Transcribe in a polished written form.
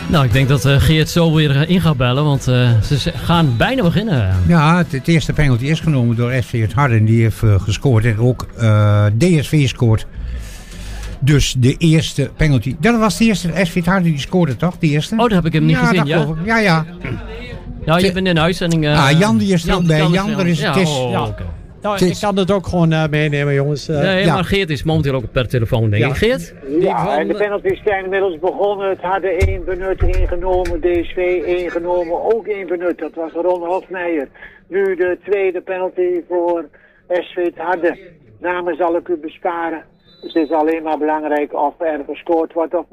Nou, ik denk dat Geert zo weer in gaat bellen, want ze gaan bijna beginnen. Ja, het eerste penalty is genomen door SV Het Harde. Die heeft gescoord en ook DSV scoort. Dus de eerste penalty. Dat was de eerste SV Het Harde die scoorde, toch? De eerste? Oh, dat heb ik hem niet gezien, ja? Ja. Ja, je bent in de uitzending. Jan die is er ook bij. Jan, er is het. Okay. Nou, ik kan het ook gewoon meenemen, jongens. Nee, maar Geert is momenteel ook per telefoon, denk ik. Geert? Ja, en de penalties zijn inmiddels begonnen. Het Harde 1 benut, 1 genomen. DSV 1 genomen, ook 1 benut. Dat was Ron Hofmeijer. Nu de tweede penalty voor SV Het Harde. Namen zal ik u besparen. Dus het is alleen maar belangrijk of er gescoord wordt of